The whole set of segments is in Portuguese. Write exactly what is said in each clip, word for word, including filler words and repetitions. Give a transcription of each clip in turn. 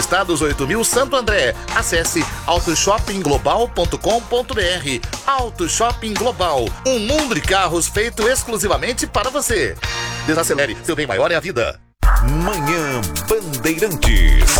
Estados oito mil Santo André. Acesse auto shopping global ponto com ponto br. Auto Shopping Global, um mundo de carros feito exclusivamente para você. Desacelere, seu bem maior é a vida. Manhã Bandeirantes.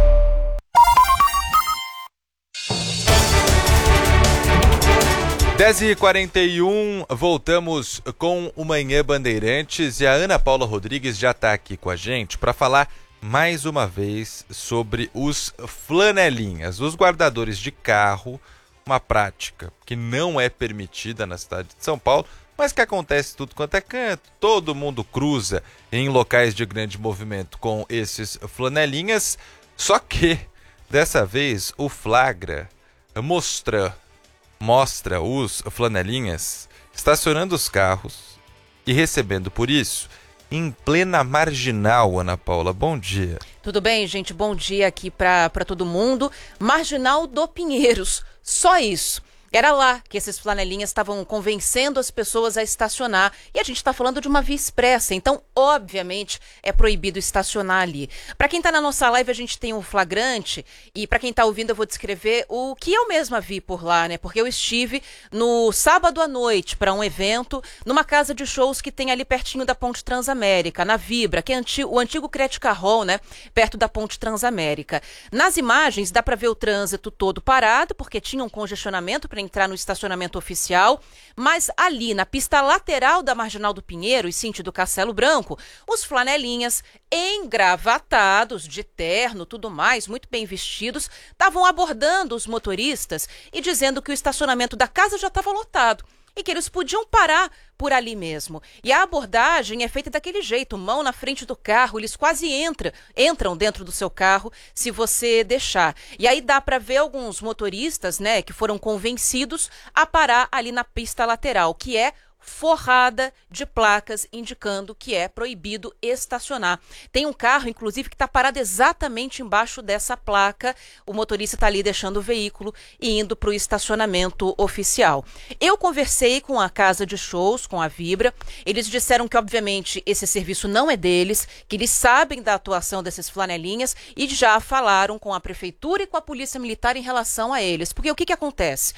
dez e quarenta e um, voltamos com o Manhã Bandeirantes e a Ana Paula Rodrigues já está aqui com a gente para falar mais uma vez sobre os flanelinhas, os guardadores de carro, uma prática que não é permitida na cidade de São Paulo, mas que acontece tudo quanto é canto, todo mundo cruza em locais de grande movimento com esses flanelinhas, só que dessa vez o flagra mostra mostra os flanelinhas estacionando os carros e recebendo por isso em plena marginal. Ana Paula, bom dia. Tudo bem, gente? Bom dia aqui para todo mundo. Marginal do Pinheiros, só isso. Era lá que esses flanelinhas estavam convencendo as pessoas a estacionar. E a gente está falando de uma via expressa, então, obviamente, é proibido estacionar ali. Para quem está na nossa live, a gente tem um flagrante. E para quem está ouvindo, eu vou descrever o que eu mesma vi por lá, né? Porque eu estive no sábado à noite para um evento, numa casa de shows que tem ali pertinho da Ponte Transamérica, na Vibra, que é anti- o antigo Crédito Hall, né? Perto da Ponte Transamérica. Nas imagens, dá para ver o trânsito todo parado, porque tinha um congestionamento para entrar no estacionamento oficial, mas ali na pista lateral da Marginal do Pinheiro e sentido Castelo Branco, os flanelinhas engravatados, de terno, tudo mais, muito bem vestidos, estavam abordando os motoristas e dizendo que o estacionamento da casa já estava lotado e que eles podiam parar por ali mesmo. E a abordagem é feita daquele jeito, mão na frente do carro, eles quase entram, entram dentro do seu carro se você deixar. E aí dá para ver alguns motoristas, né, que foram convencidos a parar ali na pista lateral, que é forrada de placas indicando que é proibido estacionar. Tem um carro, inclusive, que está parado exatamente embaixo dessa placa. O motorista está ali deixando o veículo e indo para o estacionamento oficial. Eu conversei com a casa de shows, com a Vibra. Eles disseram que, obviamente, esse serviço não é deles, que eles sabem da atuação desses flanelinhas e já falaram com a prefeitura e com a polícia militar em relação a eles. Porque o que que acontece?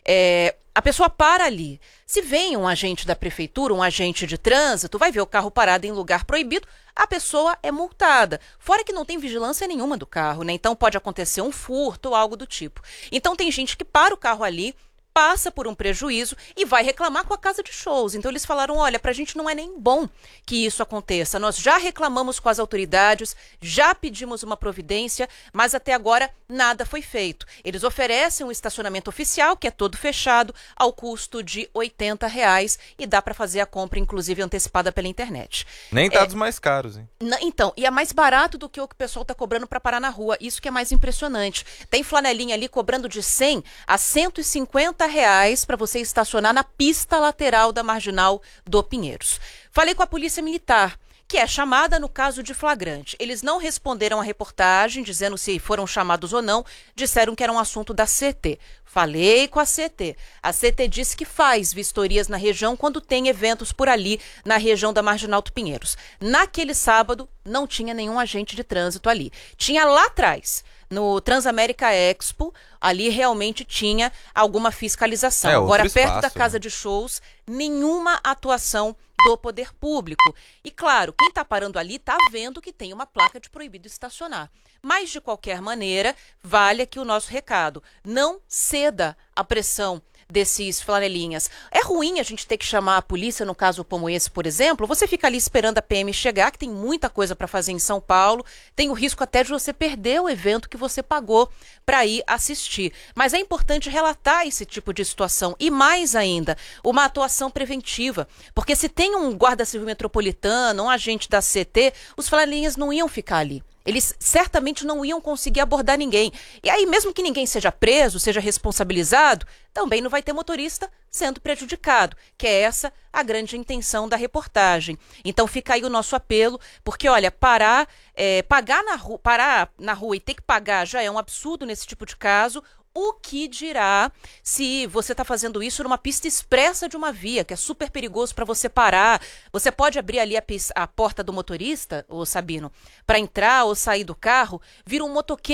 É, a pessoa para ali. Se vem um agente da prefeitura, um agente de trânsito, vai ver o carro parado em lugar proibido, a pessoa é multada. Fora que não tem vigilância nenhuma do carro, né? Então pode acontecer um furto ou algo do tipo. Então tem gente que para o carro ali, passa por um prejuízo e vai reclamar com a casa de shows. Então eles falaram, olha, pra gente não é nem bom que isso aconteça. Nós já reclamamos com as autoridades, já pedimos uma providência, mas até agora nada foi feito. Eles oferecem um estacionamento oficial, que é todo fechado, ao custo de oitenta reais e dá para fazer a compra, inclusive, antecipada pela internet. Nem tá é, dos mais caros, hein? N- então, e é mais barato do que o que o pessoal tá cobrando para parar na rua. Isso que é mais impressionante. Tem flanelinha ali cobrando de cem a cento e cinquenta reais para você estacionar na pista lateral da Marginal do Pinheiros. Falei com a Polícia Militar, que é chamada no caso de flagrante. Eles não responderam à reportagem, dizendo se foram chamados ou não, disseram que era um assunto da C T. Falei com a C T. A C T disse que faz vistorias na região quando tem eventos por ali, na região da Marginal do Pinheiros. Naquele sábado, não tinha nenhum agente de trânsito ali. Tinha lá atrás, no Transamérica Expo, ali realmente tinha alguma fiscalização. É, Agora, outro perto espaço, da casa né? de shows, nenhuma atuação do poder público. E claro, quem está parando ali está vendo que tem uma placa de proibido estacionar. Mas, de qualquer maneira, vale aqui o nosso recado. Não ceda à pressão desses flanelinhas. É ruim a gente ter que chamar a polícia, no caso como esse, por exemplo. Você fica ali esperando a P M chegar, que tem muita coisa para fazer em São Paulo. Tem o risco até de você perder o evento que você pagou para ir assistir. Mas é importante relatar esse tipo de situação. E mais ainda, uma atuação preventiva. Porque se tem um guarda civil metropolitano, um agente da C T, os flanelinhas não iam ficar ali. Eles certamente não iam conseguir abordar ninguém. E aí, mesmo que ninguém seja preso, seja responsabilizado, também não vai ter motorista sendo prejudicado, que é essa a grande intenção da reportagem. Então fica aí o nosso apelo, porque, olha, parar, é, pagar na rua, parar na rua e ter que pagar já é um absurdo nesse tipo de caso. O que dirá se você está fazendo isso numa pista expressa de uma via, que é super perigoso para você parar. Você pode abrir ali a, a porta do motorista, ô Sabino, para entrar ou sair do carro, vira um motoqueiro